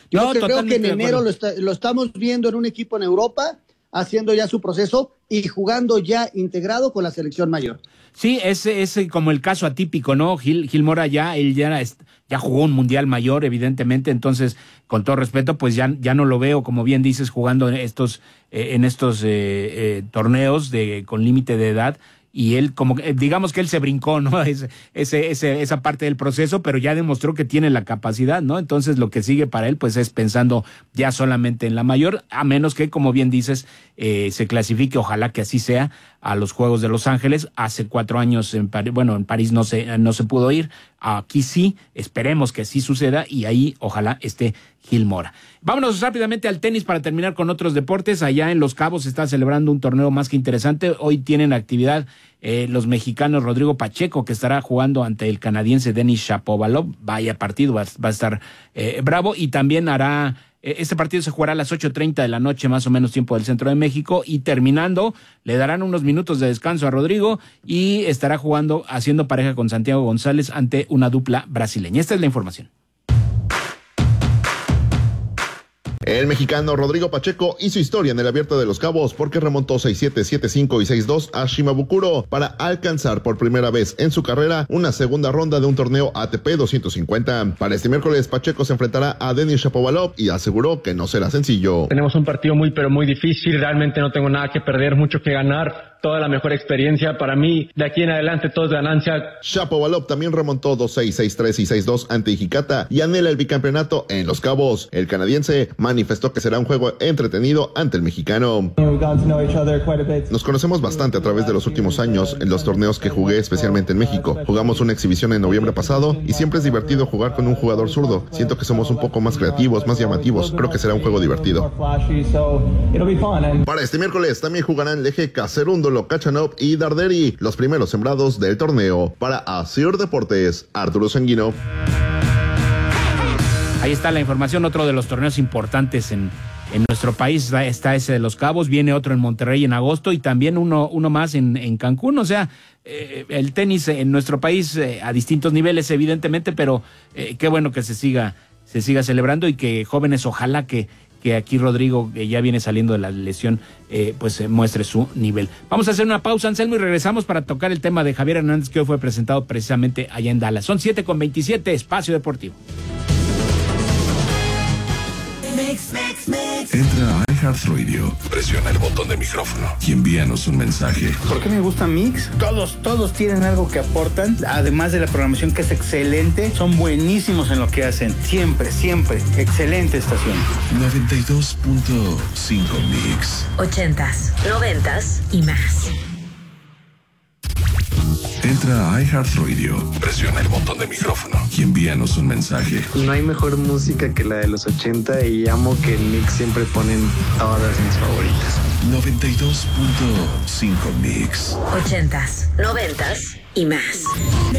Yo No, creo que en totalmente de enero acuerdo. lo estamos viendo en un equipo en Europa, haciendo ya su proceso y jugando ya integrado con la selección mayor. Sí, es como el caso atípico, ¿no? Gil Mora él ya jugó un mundial mayor, evidentemente, entonces, con todo respeto, pues ya no lo veo, como bien dices, jugando en estos torneos con límite de edad. Y él, digamos que él se brincó, ¿no? Esa parte del proceso, pero ya demostró que tiene la capacidad, ¿no? Entonces lo que sigue para él, pues es pensando ya solamente en la mayor, a menos que, como bien dices, se clasifique, ojalá que así sea, a los Juegos de Los Ángeles. Hace 4 años en París no se pudo ir, aquí sí, esperemos que así suceda y ahí ojalá esté Gil Mora. Vámonos rápidamente al tenis para terminar con otros deportes. Allá en Los Cabos se está celebrando un torneo más que interesante. Hoy tienen actividad los mexicanos Rodrigo Pacheco, que estará jugando ante el canadiense Denis Shapovalov. Vaya partido, va a estar bravo. Y también este partido se jugará a las 8:30 de la noche, más o menos tiempo del centro de México. Y terminando, le darán unos minutos de descanso a Rodrigo y estará haciendo pareja con Santiago González ante una dupla brasileña. Esta es la información. El mexicano Rodrigo Pacheco hizo historia en el Abierto de Los Cabos porque remontó 6-7, 7-5 y 6-2 a Shimabukuro para alcanzar por primera vez en su carrera una segunda ronda de un torneo ATP 250. Para este miércoles, Pacheco se enfrentará a Denis Shapovalov y aseguró que no será sencillo. Tenemos un partido muy difícil, realmente no tengo nada que perder, mucho que ganar. Toda la mejor experiencia para mí, de aquí en adelante todo es ganancia. Shapovalov también remontó 2-6, 6-3 y 6-2 ante Hijikata y anhela el bicampeonato en Los Cabos. El canadiense manifestó que será un juego entretenido ante el mexicano. Nos conocemos bastante a través de los últimos años en los torneos que jugué, especialmente en México. Jugamos una exhibición en noviembre pasado y siempre es divertido jugar con un jugador zurdo. Siento que somos un poco más creativos, más llamativos. Creo que será un juego divertido. Para este miércoles también jugarán Lejeka, Cerúndolo, Kachanov y Darderi, los primeros sembrados del torneo. Para Asir Deportes, Arturo Sanguino. Ahí está la información. Otro de los torneos importantes en nuestro país está ese de Los Cabos, viene otro en Monterrey en agosto y también uno más en Cancún. O sea, el tenis en nuestro país a distintos niveles, evidentemente, pero qué bueno que se siga celebrando y que jóvenes, ojalá que aquí Rodrigo, que ya viene saliendo de la lesión, pues muestre su nivel. Vamos a hacer una pausa, Anselmo, y regresamos para tocar el tema de Javier Hernández, que hoy fue presentado precisamente allá en Dallas. Son 7:27, Espacio Deportivo. Entra a iHeartRadio, presiona el botón de micrófono y envíanos un mensaje. ¿Por qué me gusta Mix? Todos tienen algo que aportan, además de la programación que es excelente, son buenísimos en lo que hacen, siempre, excelente estación. 92.5 Mix. 80s, 90s y más. Entra a iHeartRadio, presiona el botón de micrófono y envíanos un mensaje. No hay mejor música que la de los 80 y amo que en Mix siempre ponen todas mis favoritas. 92.5 Mix. 80s, 90s y más.